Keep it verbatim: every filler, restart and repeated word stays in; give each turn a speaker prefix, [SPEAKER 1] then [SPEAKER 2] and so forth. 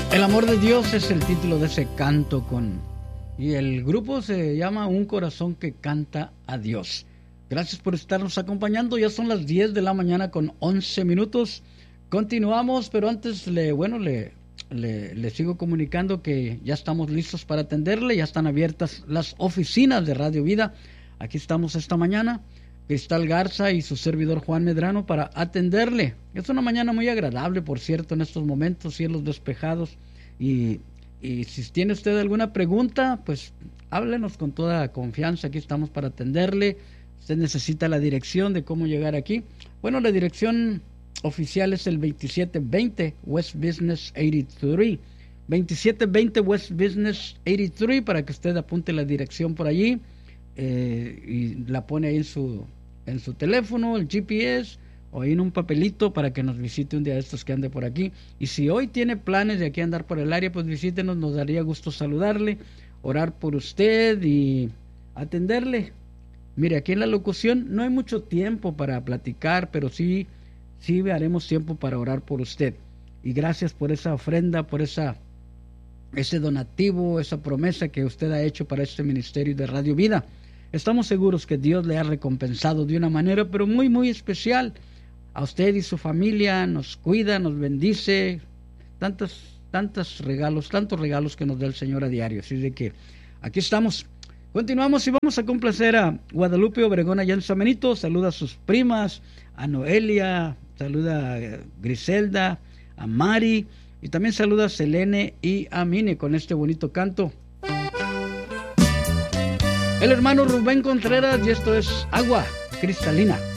[SPEAKER 1] El amor de Dios es el título de ese canto con... Y el grupo se llama Un Corazón que Canta a Dios. Gracias por estarnos acompañando. Ya son las diez de la mañana con once minutos. Continuamos, pero antes le, bueno, le, le, le sigo comunicando que ya estamos listos para atenderle. Ya están abiertas las oficinas de Radio Vida. Aquí estamos esta mañana. Cristal Garza y su servidor Juan Medrano para atenderle. Es una mañana muy agradable, por cierto, en estos momentos, cielos despejados. Y, y si tiene usted alguna pregunta, pues háblenos con toda confianza. Aquí estamos para atenderle. Usted necesita la dirección de cómo llegar aquí. Bueno, la dirección oficial es el veintisiete veinte West Business ochenta y tres. veintisiete veinte West Business ochenta y tres para que usted apunte la dirección por allí eh, y la pone ahí en su... en su teléfono, el G P S, o ahí en un papelito para que nos visite un día de estos que ande por aquí. Y si hoy tiene planes de aquí andar por el área, pues visítenos, nos daría gusto saludarle, orar por usted y atenderle. Mire, aquí en la locución no hay mucho tiempo para platicar, pero sí, sí haremos tiempo para orar por usted. Y gracias por esa ofrenda, por esa, ese donativo, esa promesa que usted ha hecho para este ministerio de Radio Vida. Estamos seguros que Dios le ha recompensado de una manera, pero muy, muy especial. A usted y su familia nos cuida, nos bendice. Tantos, tantos regalos, tantos regalos que nos da el Señor a diario. Así de que aquí estamos. Continuamos y vamos a complacer a Guadalupe Obregón allá en San Benito. Saluda a sus primas, a Noelia, saluda a Griselda, a Mari y también saluda a Selene y a Mine con este bonito canto. El hermano Rubén Contreras y esto es Agua Cristalina.